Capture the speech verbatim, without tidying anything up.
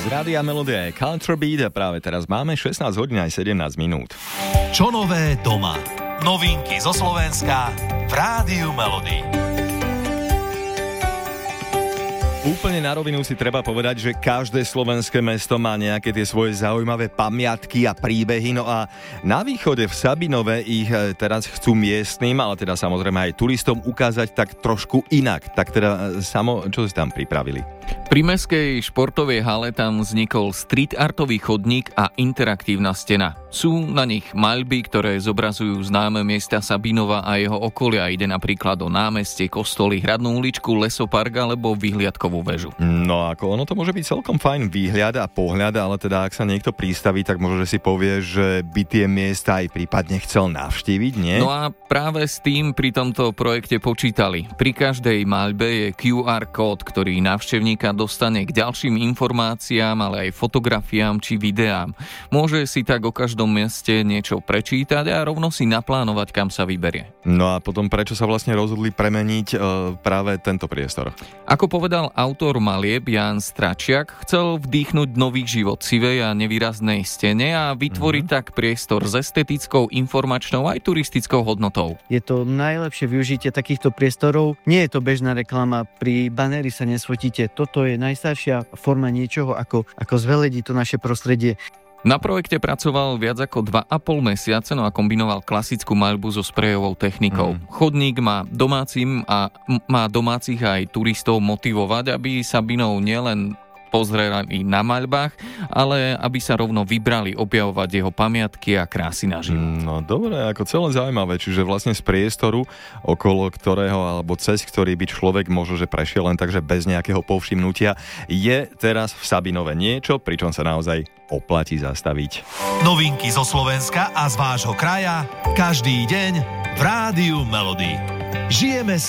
Z Rádia Melódia je Culture Beat a práve teraz máme šestnásť hodín aj sedemnásť minút. Čo nové doma? Novinky zo Slovenska v Rádiu Melódia. Úplne na rovinu si treba povedať, že každé slovenské mesto má nejaké tie svoje zaujímavé pamiatky a príbehy. No a na východe v Sabinove ich teraz chcú miestnym, ale teda samozrejme aj turistom ukázať tak trošku inak. Tak teda, Samo, čo si tam pripravili? Pri mestskej športovej hale tam vznikol street artový chodník a interaktívna stena. Sú na nich maľby, ktoré zobrazujú známe miesta Sabinova a jeho okolia. Ide napríklad o námestie, kostoly, hradnú uličku, lesopark alebo vyhliadkovú väžu. No ako ono to môže byť celkom fajn výhľad a pohľad, ale teda ak sa niekto pristaví, tak možno, že si povie, že by tie miesta aj prípadne chcel navštíviť, nie? No a práve s tým pri tomto projekte počítali. Pri každej maľbe je kjú ár kód, ktorý návštevníka dostane k ďalším informáciám, ale aj fotografiám či videám. Môže si tak o každom mieste niečo prečítať a rovno si naplánovať, kam sa vyberie. No a potom prečo sa vlastne rozhodli premeniť e, práve tento priestor? Ako povedal autor malieb Ján Stračiak, chcel vdýchnuť nový život sivej a nevýraznej stene a vytvoriť mm-hmm. tak priestor s estetickou, informačnou aj turistickou hodnotou. Je to najlepšie využitie takýchto priestorov. Nie je to bežná reklama, pri banéri sa nesfotíte. Toto je najstaršia forma niečoho, ako, ako zvelediť to naše prostredie. Na projekte pracoval viac ako dva a pol mesiace, no a kombinoval klasickú maľbu so sprejovou technikou. Mm. Chodník má domácim a má domácich aj turistov motivovať, aby Sabinov nielen pozreli na maľbách, ale aby sa rovno vybrali objavovať jeho pamiatky a krásy naživo. No dobre, ako celé zaujímavé, čiže vlastne z priestoru, okolo ktorého alebo cez ktorý by človek možno, že prešiel len takže bez nejakého povšimnutia, je teraz v Sabinove niečo, pričom sa naozaj oplatí zastaviť. Novinky zo Slovenska a z vášho kraja každý deň v Rádiu Melódia. Žijeme